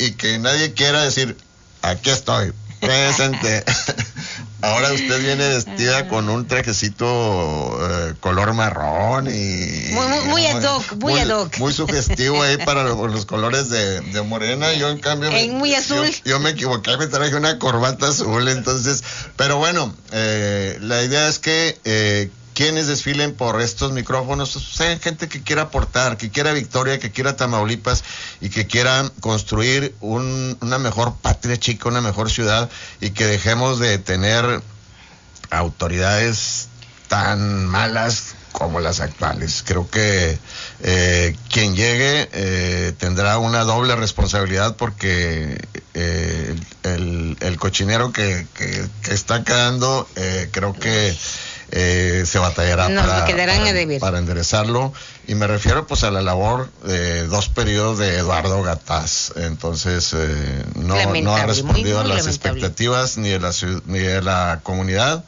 y que nadie quiera decir, aquí estoy, presente. Ahora usted viene vestida con un trajecito color marrón y... Muy ad hoc, muy ad hoc. Muy sugestivo ahí para los colores de Morena. Yo, en cambio... muy azul. Yo me equivoqué, me traje una corbata azul, entonces... Pero bueno, la idea es que... quienes desfilen por estos micrófonos sean gente que quiera aportar, que quiera Victoria, que quiera Tamaulipas y que quiera construir una mejor patria chica, una mejor ciudad, y que dejemos de tener autoridades tan malas como las actuales. Creo que quien llegue tendrá una doble responsabilidad, porque el cochinero que está quedando, creo que se batallará para enderezarlo, y me refiero pues a la labor de 2 periodos de Eduardo Gataz. Entonces no ha respondido a las expectativas ni de la comunidad.